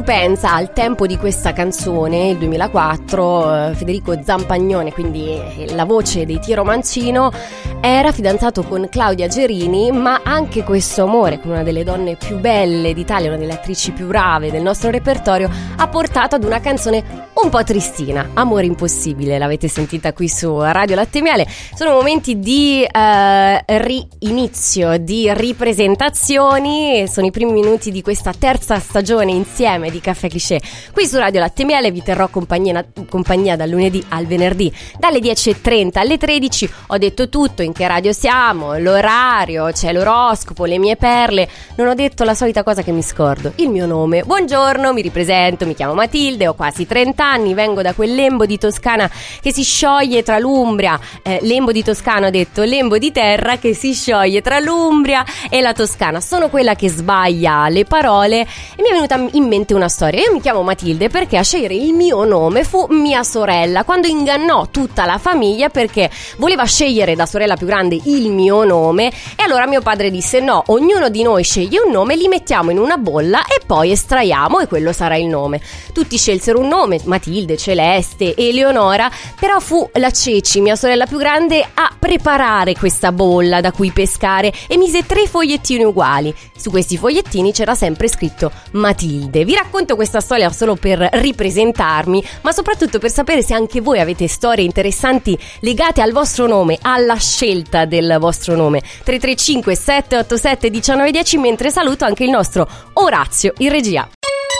pensa al tempo di questa canzone, il 2004, Federico Zampagnone, quindi la voce dei Tiro Mancino, era fidanzato con Claudia Gerini, ma anche questo amore con una delle donne più belle d'Italia, una delle attrici più brave del nostro repertorio, ha portato ad una canzone un po' tristina, Amore impossibile. L'avete sentita qui su Radio Latte e Miele. Sono momenti di inizio, di ripresentazioni, sono i primi minuti di questa terza stagione insieme di Caffè Cliché qui su Radio Latte e Miele. Vi terrò compagnia dal lunedì al venerdì dalle 10:30 alle 13. Ho detto tutto, in che radio siamo, l'orario, c'è l'oroscopo, le mie perle. Non ho detto la solita cosa che mi scordo, il mio nome. Buongiorno, mi ripresento, mi chiamo Matilde, ho quasi 30 anni, vengo da quel lembo di Toscana che si scioglie tra l'Umbria, lembo di Toscana, ho detto lembo di terra che si scioglie tra l'Umbria e la Toscana. Sono quella che sbaglia le parole e mi è venuta in mente una storia. Io mi chiamo Matilde perché a scegliere il mio nome fu mia sorella, quando ingannò tutta la famiglia perché voleva scegliere da sorella più grande il mio nome, e allora mio padre disse: no, ognuno di noi sceglie un nome, li mettiamo in una bolla e poi estraiamo e quello sarà il nome. Tutti scelsero un nome, Matilde, Celeste, Eleonora, però fu la Ceci, mia sorella più grande, a preparare questa bolla da cui pescare e mise 3 fogliettini uguali. Su questi fogliettini c'era sempre scritto Matilde. Vi racconto questa storia solo per ripresentarmi, ma soprattutto per sapere se anche voi avete storie interessanti legate al vostro nome, alla scelta del vostro nome. 335 787 1910, mentre saluto anche il nostro Orazio in regia.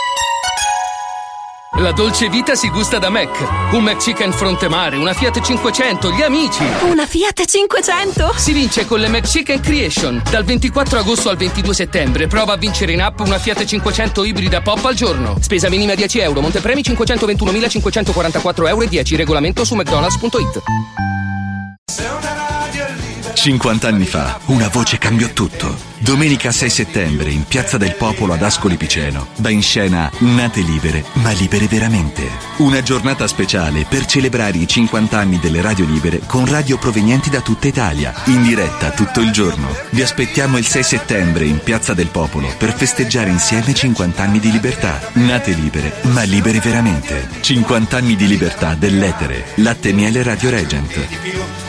La dolce vita si gusta da Mac. Un McChicken fronte mare, una Fiat 500, gli amici. Una Fiat 500? Si vince con le McChicken Creation. Dal 24 agosto al 22 settembre prova a vincere in app una Fiat 500 ibrida pop al giorno. Spesa minima 10 euro, montepremi 521.544,10 €. Regolamento su mcdonalds.it. 50 anni fa, una voce cambiò tutto. Domenica 6 settembre, in Piazza del Popolo ad Ascoli Piceno, va in scena Nate libere, ma libere veramente. Una giornata speciale per celebrare i 50 anni delle radio libere con radio provenienti da tutta Italia, in diretta tutto il giorno. Vi aspettiamo il 6 settembre in Piazza del Popolo per festeggiare insieme 50 anni di libertà. Nate libere, ma libere veramente. 50 anni di libertà dell'etere. Latte e Miele Radio Regent.